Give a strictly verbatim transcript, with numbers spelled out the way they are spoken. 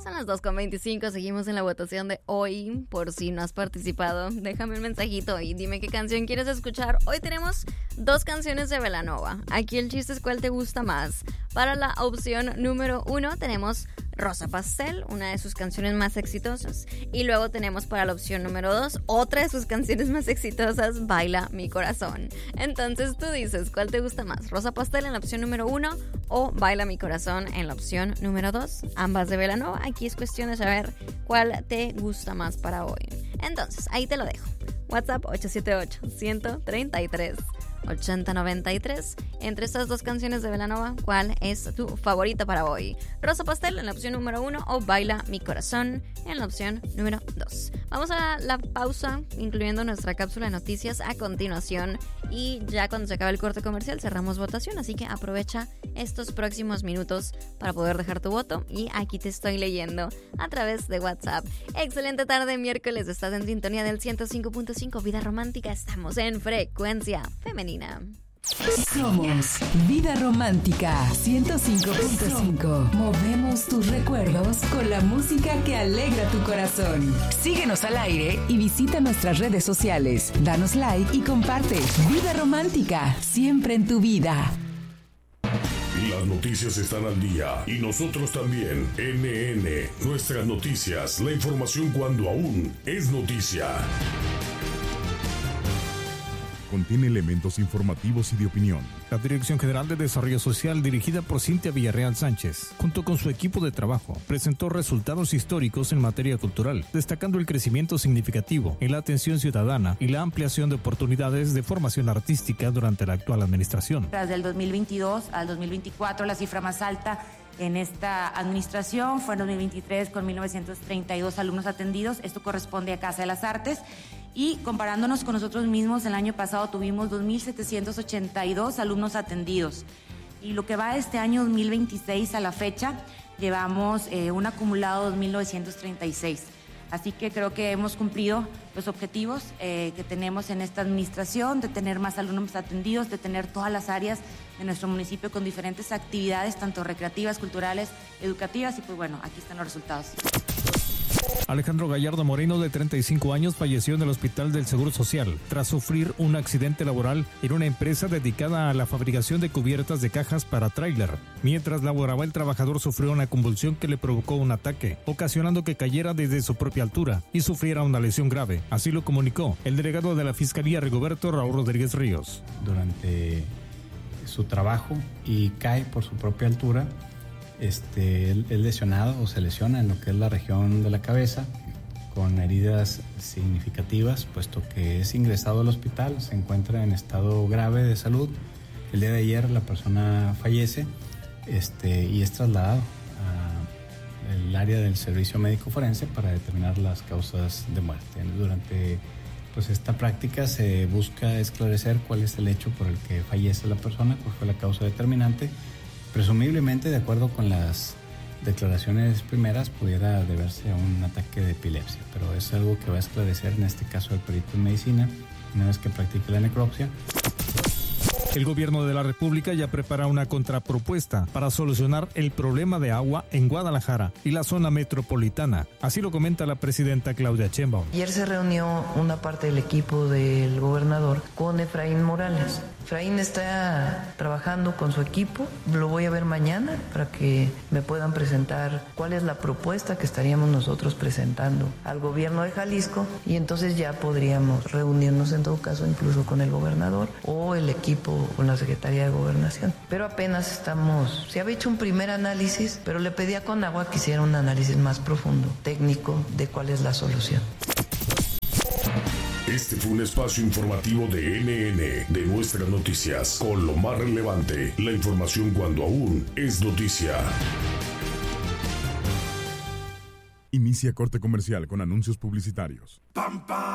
Son las dos con veinticinco, seguimos en la votación de hoy. Por si no has participado, déjame un mensajito y dime qué canción quieres escuchar. Hoy tenemos dos canciones de Belanova. Aquí el chiste es cuál te gusta más. Para la opción número uno tenemos Rosa Pastel, una de sus canciones más exitosas. Y luego tenemos para la opción número dos, otra de sus canciones más exitosas, Baila Mi Corazón. Entonces tú dices, ¿cuál te gusta más? ¿Rosa Pastel en la opción número uno o Baila Mi Corazón en la opción número dos? Ambas de Belanova. Aquí es cuestión de saber cuál te gusta más para hoy. Entonces, ahí te lo dejo. WhatsApp ocho siete ocho, uno tres tres, ocho cero nueve tres. Entre estas dos canciones de Belanova, ¿cuál es tu favorita para hoy? Rosa Pastel en la opción número uno o Baila Mi Corazón en la opción número dos. Vamos a la pausa, incluyendo nuestra cápsula de noticias a continuación. Y ya cuando se acabe el corte comercial cerramos votación, así que aprovecha estos próximos minutos para poder dejar tu voto. Y aquí te estoy leyendo a través de WhatsApp. Excelente tarde, miércoles, estás en sintonía del ciento cinco punto cinco Vida Romántica. Estamos en frecuencia femenina. Somos Vida Romántica ciento cinco punto cinco. Movemos tus recuerdos con la música que alegra tu corazón. Síguenos al aire y visita nuestras redes sociales. Danos like y comparte. Vida Romántica, siempre en tu vida. Las noticias están al día y nosotros también. N N, nuestras noticias, la información cuando aún es noticia. Contiene elementos informativos y de opinión. La Dirección General de Desarrollo Social, dirigida por Cintia Villarreal Sánchez, junto con su equipo de trabajo, presentó resultados históricos en materia cultural, destacando el crecimiento significativo en la atención ciudadana y la ampliación de oportunidades de formación artística durante la actual administración. Desde el dos mil veintidós al dos mil veinticuatro, la cifra más alta en esta administración fue en dos mil veintitrés con mil novecientos treinta y dos alumnos atendidos. Esto corresponde a Casa de las Artes. Y comparándonos con nosotros mismos, el año pasado tuvimos dos mil setecientos ochenta y dos alumnos atendidos. Y lo que va de este año dos mil veintiséis a la fecha, llevamos eh, un acumulado de dos mil novecientos treinta y seis. Así que creo que hemos cumplido los objetivos eh, que tenemos en esta administración, de tener más alumnos atendidos, de tener todas las áreas de nuestro municipio con diferentes actividades, tanto recreativas, culturales, educativas, y pues bueno, aquí están los resultados. Alejandro Gallardo Moreno, de treinta y cinco años, falleció en el Hospital del Seguro Social tras sufrir un accidente laboral en una empresa dedicada a la fabricación de cubiertas de cajas para tráiler. Mientras laboraba, el trabajador sufrió una convulsión que le provocó un ataque, ocasionando que cayera desde su propia altura y sufriera una lesión grave. Así lo comunicó el delegado de la Fiscalía, Rigoberto Raúl Rodríguez Ríos. Durante su trabajo y cae por su propia altura. Este, él es lesionado o se lesiona en lo que es la región de la cabeza, con heridas significativas, puesto que es ingresado al hospital, se encuentra en estado grave de salud. El día de ayer la persona fallece este, y es trasladado al área del servicio médico forense para determinar las causas de muerte. Durante pues, esta práctica se busca esclarecer cuál es el hecho por el que fallece la persona, cuál fue la causa determinante. Presumiblemente, de acuerdo con las declaraciones primeras, pudiera deberse a un ataque de epilepsia, pero es algo que va a esclarecer en este caso el perito en medicina una vez que practique la necropsia. El gobierno de la República ya prepara una contrapropuesta para solucionar el problema de agua en Guadalajara y la zona metropolitana. Así lo comenta la presidenta Claudia Sheinbaum. Ayer se reunió una parte del equipo del gobernador con Efraín Morales. Efraín está trabajando con su equipo, lo voy a ver mañana para que me puedan presentar cuál es la propuesta que estaríamos nosotros presentando al gobierno de Jalisco, y entonces ya podríamos reunirnos en todo caso incluso con el gobernador o el equipo con la Secretaría de Gobernación. Pero apenas estamos, se había hecho un primer análisis, pero le pedí a Conagua que hiciera un análisis más profundo, técnico, de cuál es la solución. Este fue un espacio informativo de N N, de Nuestras Noticias, con lo más relevante, la información cuando aún es noticia. Inicia corte comercial con anuncios publicitarios. ¡Pam, pam!